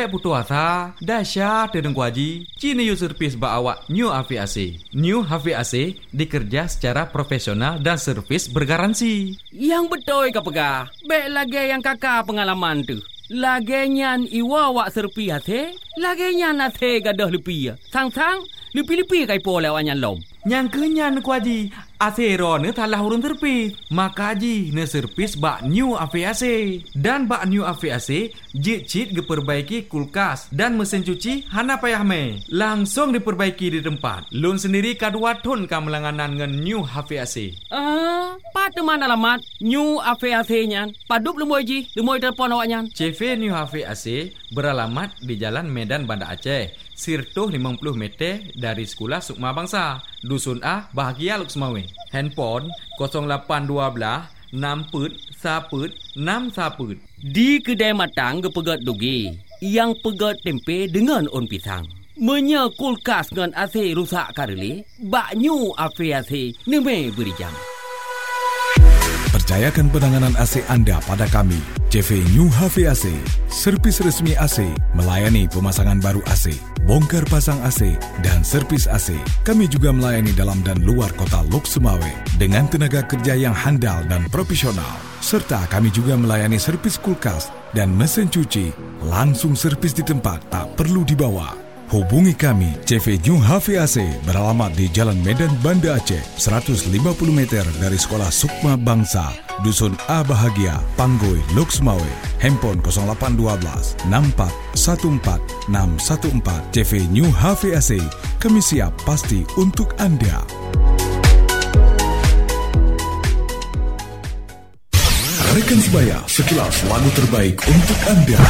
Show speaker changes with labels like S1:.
S1: Putu asa, dahsyat dedeng kuaji, cini yu servis ba awak New HVAC. New HVAC dikerja secara profesional dan servis bergaransi.
S2: Yang betul ka pegah. Baik lagi yang kakak pengalaman tu. Lagi nyan iwa wak serpi hati, lagi nyan hati gadah lepi. Sang-sang, lepi-lepi kai po lewat nyan lom.
S1: Yang kenyan kuaji, asero ne talah urun servis. Maka ji ne servis bak New HVAC. Dan bak New HVAC, jit-jit diperbaiki kulkas dan mesin cuci hana payah me. Langsung diperbaiki di tempat. Lun sendiri kadua ton kamelanganan ngan New HVAC.
S2: Pada mana alamat New HVAC nyan? Padup lemoy ji, lemoy telefon awak nyan.
S1: CV New HVAC beralamat di Jalan Medan Banda Aceh. Sirtuh 50 meter dari Sekolah Sukma Bangsa, Dusun A, Bahagia Luk Semawe. Handphone 0812 6
S2: Di kedai matang gepegat dugi, yang pegat tempe dengan on pisang. Menya kulkas dengan AC rusak kareli, bak New HVAC neme beri jam.
S3: Percayakan penanganan AC anda pada kami, CV New HVAC, servis resmi AC, melayani pemasangan baru AC, bongkar pasang AC, dan servis AC. Kami juga melayani dalam dan luar kota Lok Semawe dengan tenaga kerja yang handal dan profesional. Serta kami juga melayani servis kulkas dan mesin cuci, langsung servis di tempat, tak perlu dibawa. Hubungi kami, CV New HVAC beralamat di Jalan Medan Banda Aceh, 150 meter dari Sekolah Sukma Bangsa, Dusun A Bahagia, Panggoy, Lok Semawe. Handphone 0812 6414 614. CV New HVAC, kami siap pasti untuk anda. Rekan sebaya, sekilas lagu terbaik untuk anda.